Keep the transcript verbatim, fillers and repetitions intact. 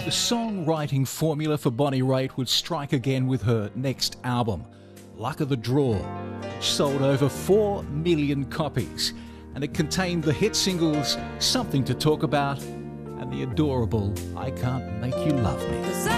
The songwriting formula for Bonnie Raitt would strike again with her next album, Luck of the Draw, which sold over four million copies, and it contained the hit singles Something to Talk About and the adorable I Can't Make You Love Me.